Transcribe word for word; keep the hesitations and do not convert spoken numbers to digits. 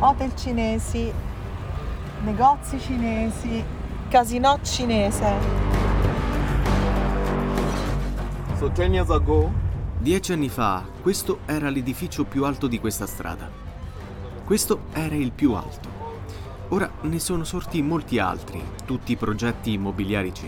hotel cinesi, negozi cinesi, casinò cinese. So ten years ago, Dieci anni fa, questo era l'edificio più alto di questa strada. Questo era il più alto. Ora ne sono sorti molti altri, tutti progetti immobiliari cinesi.